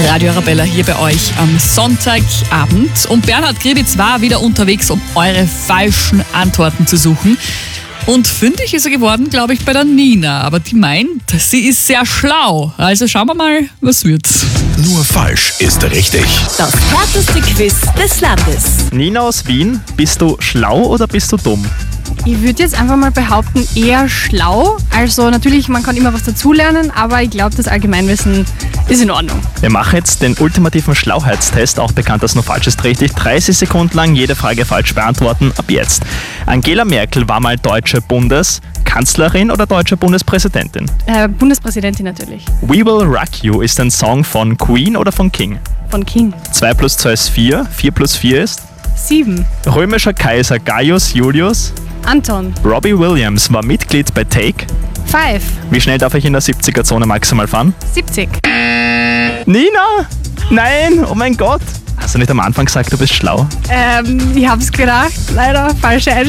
Radio Arabella hier bei euch am Sonntagabend. Und Bernhard Gribitz war wieder unterwegs, um eure falschen Antworten zu suchen. Und fündig ist er geworden, glaube ich, bei der Nina. Aber die meint, sie ist sehr schlau. Also schauen wir mal, was wird's. Nur falsch ist richtig. Das härteste Quiz des Landes. Nina aus Wien, bist du schlau oder bist du dumm? Ich würde jetzt einfach mal behaupten, eher schlau. Also natürlich, man kann immer was dazulernen, aber ich glaube, das Allgemeinwissen ist in Ordnung. Wir machen jetzt den ultimativen Schlauheitstest, auch bekannt als Nur falsch ist richtig. 30 Sekunden lang jede Frage falsch beantworten, ab jetzt. Angela Merkel war mal deutsche Bundeskanzlerin oder deutsche Bundespräsidentin? Bundespräsidentin natürlich. We Will Rock You ist ein Song von Queen oder von King? Von King. 2 plus 2 ist 4, 4 plus 4 ist? 7. Römischer Kaiser Gaius Julius. Anton. Robbie Williams war Mitglied bei Take. 5. Wie schnell darf ich in der 70er-Zone maximal fahren? 70. Nina! Nein! Oh mein Gott! Hast du nicht am Anfang gesagt, du bist schlau? Ich hab's gedacht. Leider falsche Einstellung.